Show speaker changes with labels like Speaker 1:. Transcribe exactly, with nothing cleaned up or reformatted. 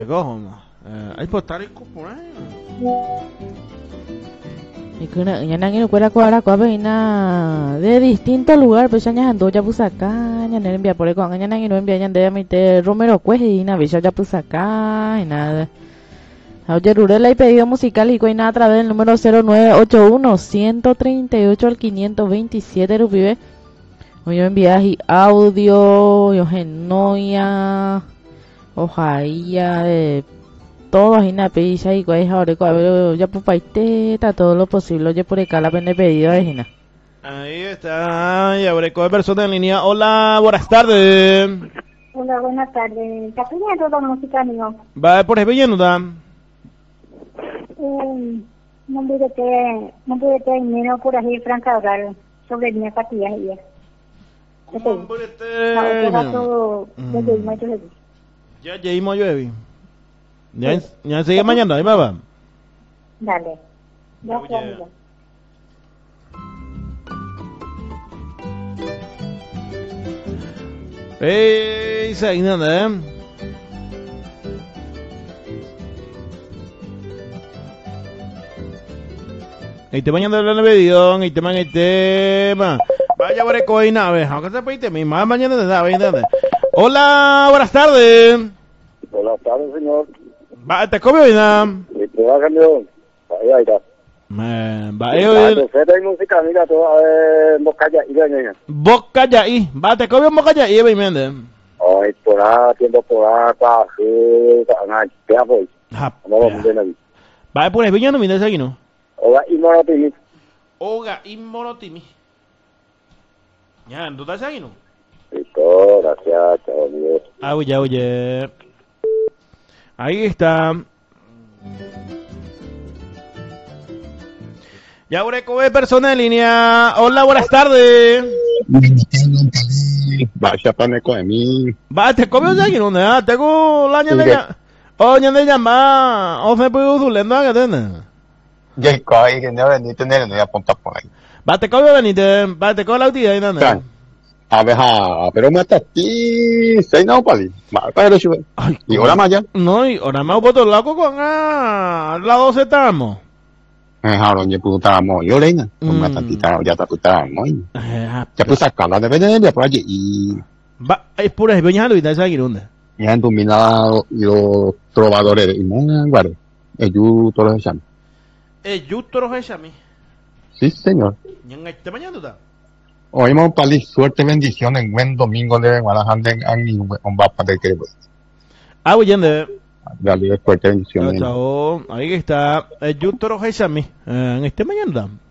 Speaker 1: Cojo, hay postales por ahí.
Speaker 2: Y que una ya nangi no cuera cuara cua peina de distintos lugares pues ya ando ya pusaka ya ne envía por ahí con ya nangi no envía ya de mi te Romero pues y na bicho ya pusaka y nada. Oye, Rurela y pedido musical y coina a través del número cero nueve ocho uno, uno tres ocho al quinientos veintisiete rupibe. Oye, envías y audio, yo genoia, hojaía de todos y na pizza y cuál es ahora cuál ya por paiteta todo lo posible oye por acá la pende pedido de Gina.
Speaker 1: Ahí está, y abre con persona en línea. Hola, buenas tardes.
Speaker 3: Hola, buenas tardes. ¿Está pidiendo la música, amigo?
Speaker 1: Va por ahí lleno, da.
Speaker 3: Eh, no me dete, no me dete dinero por ahí, Franca, hablar sobre mi apatía y eso.
Speaker 1: ¿Cómo por este?
Speaker 3: No, otro rato, de que me ayude.
Speaker 1: Ya, ya, y llueve. Ya, ya sigue mañana, ahí va.
Speaker 3: Dale. Gracias,
Speaker 1: Oye.
Speaker 3: amigo.
Speaker 1: Ey, säg nada. Ahí te mañana la navegación, ahí te man el tema. Vaya por el coina, a ver, aunque se pedite mi mamá mañana te da, ¿verdad? Hola, buenas tardes.
Speaker 4: Buenas tardes, señor.
Speaker 1: Va, te come hoy nada.
Speaker 4: ¿Y te va, campeón? Ahí, ahí está.
Speaker 1: Va,
Speaker 4: La
Speaker 1: eh,
Speaker 4: receta y música, mira, toda en boca ya, y venga.
Speaker 1: boca ya ahí. Va, te come boca ya ahí, ¿verdad?
Speaker 4: Ay, por ahí, tiempo por ahí, para que, para que, ya voy. No lo ven ahí.
Speaker 1: Va, por ahí, no mira aquí, ¿no?
Speaker 4: Hola, y no lo pedí.
Speaker 1: Oga y monotimi. Ya, ¿tú estás aquí, no?
Speaker 4: Listo, gracias, chao, Dios.
Speaker 1: Ah, oye, oye. Ahí está. Ya ahora con persona en línea. Hola, buenas tardes.
Speaker 5: Vaya paneco de mí.
Speaker 1: Va, te come ya aquí, ¿no? Ah, tengo la ña de ya. Oh, ña de llama. O se puede usar lendo que tiene.
Speaker 5: Ya coi que no venir tener no ya ponta por ahí.
Speaker 1: Va, te come venite. Va, te come la utilla y nada.
Speaker 5: A ver, ha, pero me está aquí. Sei no pali. Va, pero yo. Y ahora más ya.
Speaker 1: No, y ahora me puedo loco con ah, la doce estamos.
Speaker 5: Eh, ahora ya puta mo, yo leña. No me tantita, ya está puta mo. Ya pues sacar la de venir por allí y
Speaker 1: va, es pura es beñalo y te aquí, ¿dónde?
Speaker 5: ya han dominado los trovadores y no guarde. Ellos todos los llaman.
Speaker 1: Eh, justo lo hecho a mí.
Speaker 5: Sí, señor.
Speaker 1: Y en este mañana está.
Speaker 5: Hoy hemos pali suerte bendición en buen domingo de Guadalajara en un bapa de que
Speaker 1: Ah, oye, ande.
Speaker 5: dale suerte bendición.
Speaker 1: Chao, chao. Ahí está. Eh, justo lo hecho a mí. Eh, en este mañana está.